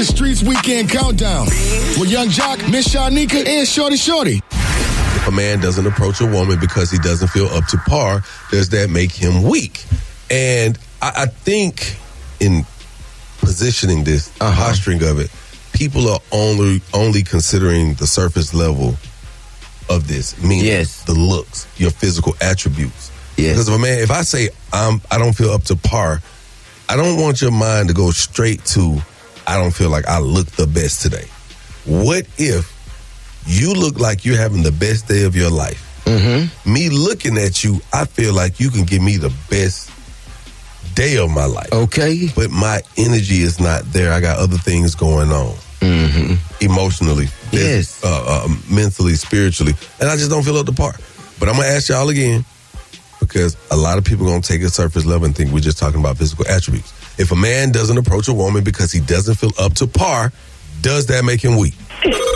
the Streets Weekend Countdown with Young Jock, Miss Shanika, and Shorty Shorty. If a man doesn't approach a woman because he doesn't feel up to par, does that make him weak? And I think in positioning this, posturing of it, people are only considering the surface level of this, meaning the looks, your physical attributes. Because if I say I don't feel up to par, I don't want your mind to go straight to I don't feel like I look the best today. What if you look like you're having the best day of your life? Mm-hmm. Me looking at you, I feel like you can give me the best day of my life. Okay. But my energy is not there. I got other things going on. Mm-hmm. Emotionally, mentally, spiritually. And I just don't feel up to par. But I'm going to ask y'all again, because a lot of people are going to take a surface level and think we're just talking about physical attributes. If a man doesn't approach a woman because he doesn't feel up to par, does that make him weak?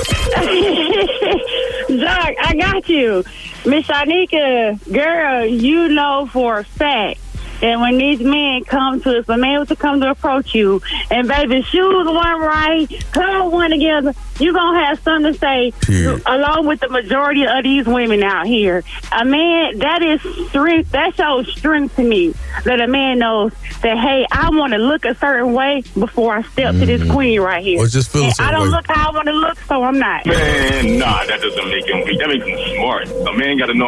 Jock, I got you. Miss Shanika, girl, you know for a fact that when these men come to, if a man was to come to approach you, and baby, shoes one right, curl one together, you're going to have something to say, along with the majority of these women out here. A man, that is strength, that shows strength to me, that a man knows that, hey, I want to look a certain way before I step to this queen right here. Or just feel a certain I don't way. look how I want to look, so I'm not. Man, nah, that doesn't make him weak. That makes him smart. A man got to know